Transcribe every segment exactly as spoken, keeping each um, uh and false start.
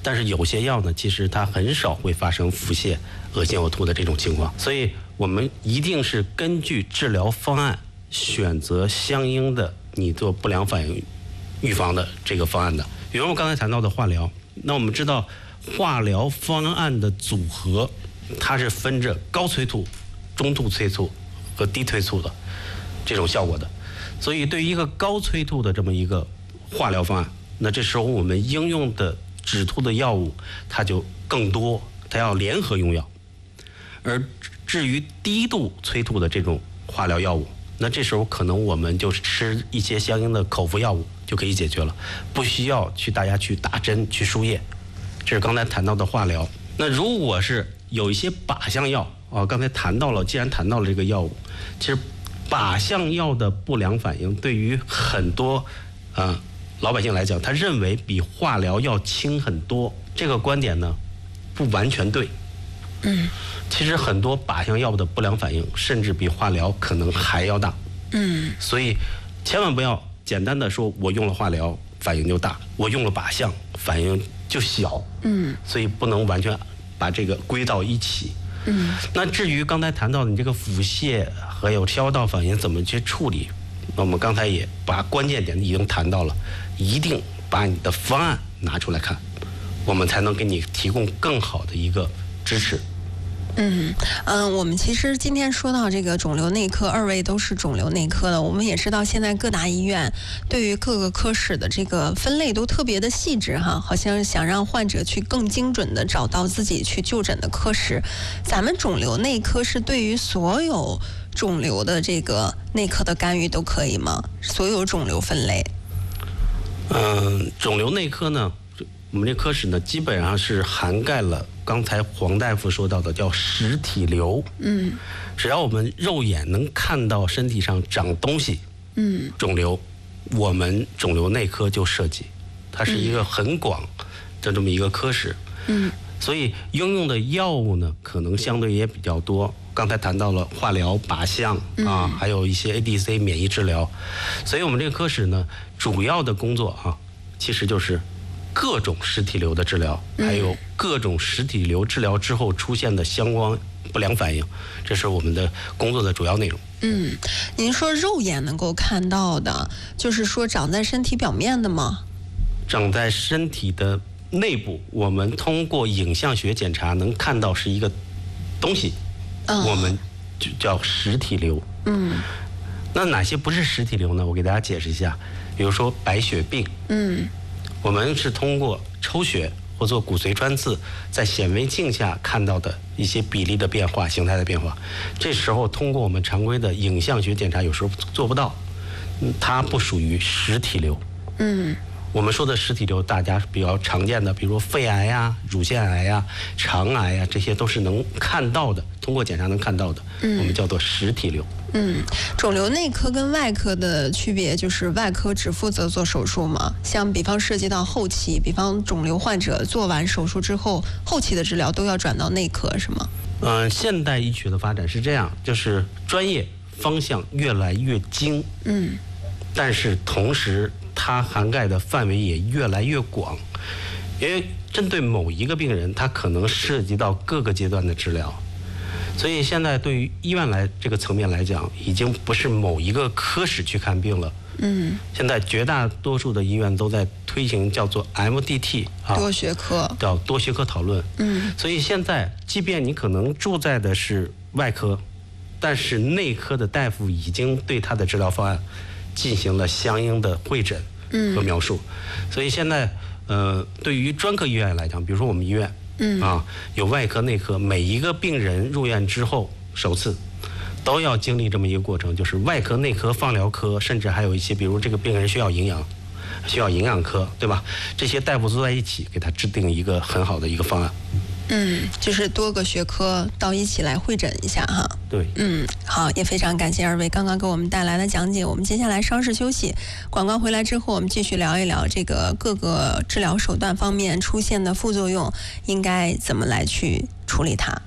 但是有些药呢，其实它很少会发生腹泻、恶心呕吐的这种情况，所以我们一定是根据治疗方案选择相应的你做不良反应预防的这个方案的。比如我们刚才谈到的化疗，那我们知道化疗方案的组合，它是分着高催吐、中度催吐和低催吐的这种效果的。所以对于一个高催吐的这么一个化疗方案，那这时候我们应用的止吐的药物它就更多，它要联合用药。而至于低度催吐的这种化疗药物，那这时候可能我们就吃一些相应的口服药物就可以解决了，不需要去大家去打针去输液。这是刚才谈到的化疗。那如果是有一些靶向药啊，刚才谈到了，既然谈到了这个药物，其实靶向药的不良反应对于很多呃老百姓来讲，他认为比化疗要轻很多。这个观点呢不完全对。 嗯， 其实很多靶向药物的不良反应甚至比化疗可能还要大。 嗯， 所以千万不要简单的说我用了化疗反应就大，我用了靶向反应就小。 嗯， 所以不能完全把这个归到一起。 嗯， 那至于刚才谈到的你这个腹泻还有消化道反应怎么去处理，那我们刚才也把关键点已经谈到了，一定把你的方案拿出来看，我们才能给你提供更好的一个支持。 嗯嗯，我们其实今天说到这个肿瘤内科，二位都是肿瘤内科的，我们也知道现在各大医院对于各个科室的这个分类都特别的细致哈，好像想让患者去更精准的找到自己去就诊的科室。咱们肿瘤内科是对于所有肿瘤的这个内科的干预都可以吗？所有肿瘤分类？ 嗯，肿瘤内科呢，我们这科室呢基本上是涵盖了刚才黄大夫说到的叫实体瘤。 嗯， 只要我们肉眼能看到身体上长东西， 嗯， 肿瘤，我们肿瘤内科就涉及，它是一个很广的这么一个科室。 嗯， 所以应用的药物呢，可能相对也比较多。刚才谈到了化疗、靶向啊，还有一些 A D C 免疫治疗。所以我们这个科室呢，主要的工作啊，其实就是各种实体瘤的治疗，还有各种实体瘤治疗之后出现的相关不良反应，这是我们的工作的主要内容。 嗯，您说肉眼能够看到的，就是说长在身体表面的吗？ 长在身体的内部，我们通过影像学检查能看到是一个东西， 嗯， 我们就叫实体瘤。 嗯， 那哪些不是实体瘤呢？我给大家解释一下，比如说白血病。 嗯。 我们是通过抽血或做骨髓穿刺，在显微镜下看到的一些比例的变化、形态的变化。这时候通过我们常规的影像学检查，有时候做不到，它不属于实体瘤。 嗯， 我们说的实体瘤，大家比较常见的，比如肺癌呀、乳腺癌呀、肠癌呀，这些都是能看到的，通过检查能看到的，我们叫做实体瘤。 嗯，肿瘤内科跟外科的区别就是外科只负责做手术嘛，像比方涉及到后期，比方肿瘤患者做完手术之后，后期的治疗都要转到内科是吗？ 嗯、呃，现代医学的发展是这样，就是专业方向越来越精， 嗯， 但是同时它涵盖的范围也越来越广，因为针对某一个病人，它可能涉及到各个阶段的治疗。所以现在对于医院来这个层面来讲，已经不是某一个科室去看病了。 嗯， 现在绝大多数的医院都在推行叫做 M D T 啊， 多学科， 叫多学科讨论。 嗯， 所以现在即便你可能住在的是外科，但是内科的大夫已经对他的治疗方案进行了相应的会诊和描述。嗯、所以现在呃，对于专科医院来讲，比如说我们医院。嗯啊，有外科、内科，每一个病人入院之后，首次都要经历这么一个过程，就是外科、内科、放疗科，甚至还有一些，比如这个病人需要营养，需要营养科，对吧？这些大夫坐在一起，给他制定一个很好的一个方案。 嗯，就是多个学科到一起来会诊一下哈。 对， 嗯，好，也非常感谢二位刚刚给我们带来的讲解。我们接下来稍事休息，广告回来之后，我们继续聊一聊这个各个治疗手段方面出现的副作用，应该怎么来去处理它。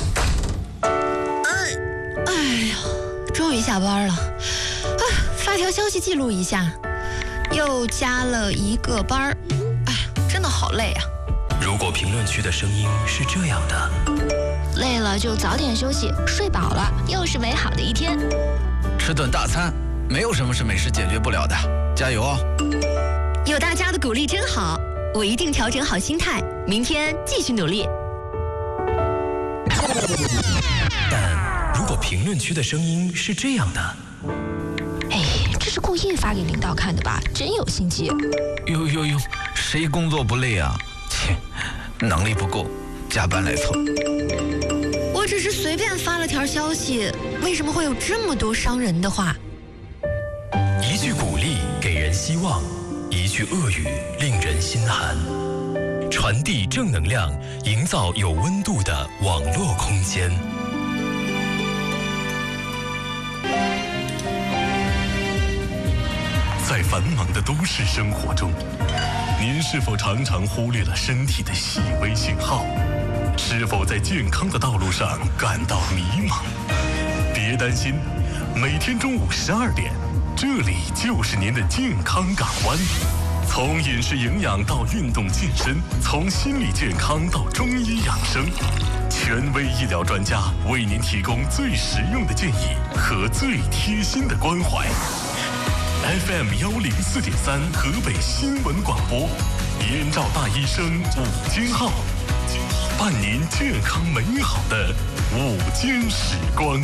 哎，哎呀，终于下班了，啊，发条消息记录一下，又加了一个班儿，哎，真的好累啊。 如果评论区的声音是这样的： 累了就早点休息，睡饱了又是美好的一天。 吃顿大餐，没有什么是美食解决不了的，加油哦！ 有大家的鼓励真好，我一定调整好心态，明天继续努力。 但如果评论区的声音是这样的： 哎，这是故意发给领导看的吧？真有心机。 呦呦呦，谁工作不累啊？切，能力不够，加班来凑。 我只是随便发了条消息，为什么会有这么多伤人的话？ 一句鼓励给人希望，一句恶语令人心寒。传递正能量，营造有温度的网络空间。在繁忙的都市生活中，您是否常常忽略了身体的细微信号？是否在健康的道路上感到迷茫？别担心，每天中午十二点，这里就是您的健康港湾。从饮食营养到运动健身，从心理健康到中医养生，权威医疗专家为您提供最实用的建议和最贴心的关怀。F M 幺零四点三河北新闻广播，燕赵大医生午间号，伴您健康美好的午间时光。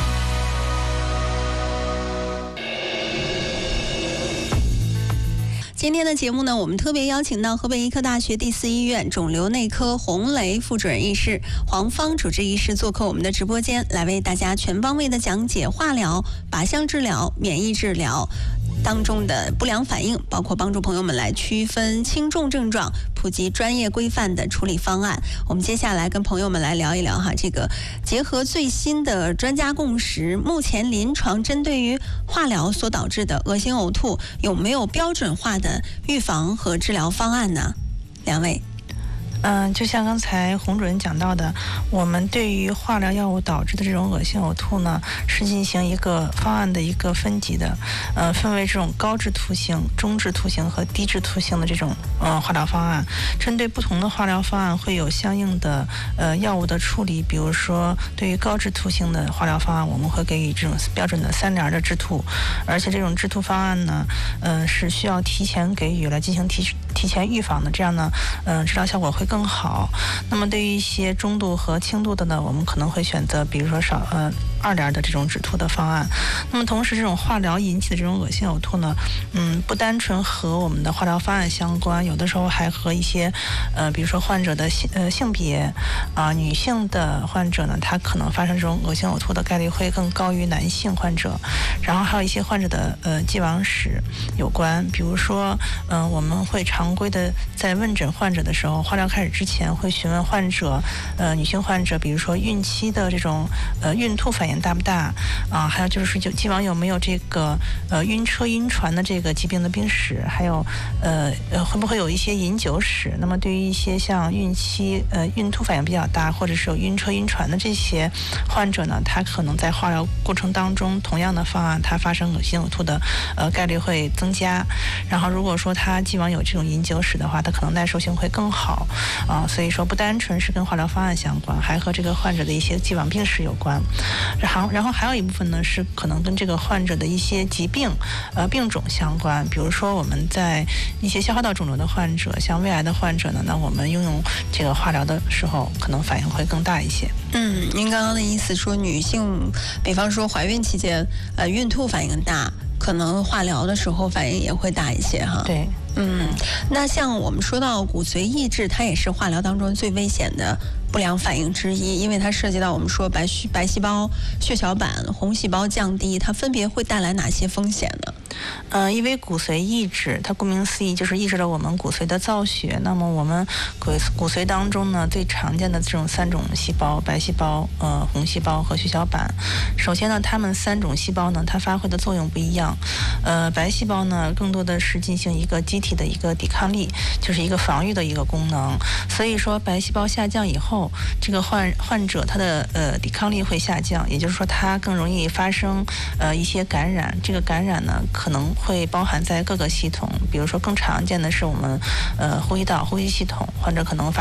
今天的节目呢，我们特别邀请到河北医科大学第四医院肿瘤内科洪雷副主任医师黄芳主治医师做客我们的直播间，来为大家全方位的讲解化疗、靶向治疗、免疫治疗当中的不良反应，包括帮助朋友们来区分轻重症状，普及专业规范的处理方案。我们接下来跟朋友们来聊一聊哈，这个结合最新的专家共识，目前临床针对于化疗所导致的恶心呕吐，有没有标准化的预防和治疗方案呢？两位。 嗯，就像刚才洪主任讲到的，我们对于化疗药物导致的这种恶心呕吐呢，是进行一个方案的一个分级的，呃，分为这种高致突性、中致突性和低致突性的这种呃化疗方案。针对不同的化疗方案，会有相应的呃药物的处理。比如说，对于高致突性的化疗方案，我们会给予这种标准的三联的致突，而且这种致突方案呢，呃，是需要提前给予来进行提提前预防的，这样呢，嗯、呃，治疗效果会更好。那么对于一些中度和轻度的呢，我们可能会选择比如说少呃二联的这种止吐的方案。那么同时，这种化疗引起的这种恶心呕吐呢，嗯，不单纯和我们的化疗方案相关，有的时候还和一些呃比如说患者的性呃性别啊、呃，女性的患者呢，她可能发生这种恶心呕吐的概率会更高于男性患者。然后还有一些患者的呃既往史有关，比如说嗯、呃，我们会常规的在问诊患者的时候，化疗开始之前会询问患者，呃，女性患者，比如说孕期的这种呃孕吐反应大不大啊、呃，还有就是就既往有没有这个呃晕车晕船的这个疾病的病史，还有呃呃会不会有一些饮酒史。那么对于一些像孕期呃孕吐反应比较大，或者是有晕车晕船的这些患者呢，他可能在化疗过程当中，同样的方案，他发生恶心呕吐的呃概率会增加。然后如果说他既往有这种饮酒史的话，他可能耐受性会更好啊、呃，所以说不单纯是跟化疗方案相关，还和这个患者的一些既往病史有关。然后，然后还有一部分呢是可能跟这个患者的一些疾病呃病种相关。比如说我们在一些消化道肿瘤的患者，像胃癌的患者呢，那我们应用这个化疗的时候，可能反应会更大一些。 嗯，您刚刚的意思说女性，比方说怀孕期间，呃，孕吐反应大，可能化疗的时候反应也会大一些哈。 对。 嗯，那像我们说到骨髓抑制，它也是化疗当中最危险的不良反应之一，因为它涉及到我们说白细白细胞、血小板、红细胞降低，它分别会带来哪些风险呢？ 呃，因为骨髓抑制，它顾名思义就是抑制了我们骨髓的造血。那么我们骨骨髓当中呢，最常见的这种三种细胞，白细胞、呃红细胞和血小板。首先呢，它们三种细胞呢，它发挥的作用不一样。呃，白细胞呢，更多的是进行一个机体的一个抵抗力，就是一个防御的一个功能。所以说，白细胞下降以后，这个患患者他的呃抵抗力会下降，也就是说，他更容易发生呃一些感染。这个感染呢，可能会包含在各个系统，比如说更常见的是我们呃呼吸道、呼吸系统，患者可能发